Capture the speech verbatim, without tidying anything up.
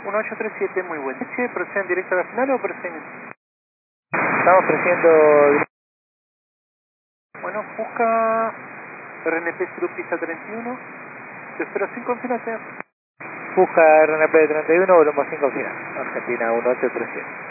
ocho tres siete, muy buen noche. ¿Proceden directo a la final o proceden? Estamos ofreciendo... Bueno, busca R N P Sur pista treinta y uno. Te espero cinco en final, señor. Busca R N P treinta y uno, volumen cinco final. Argentina uno ocho tres siete.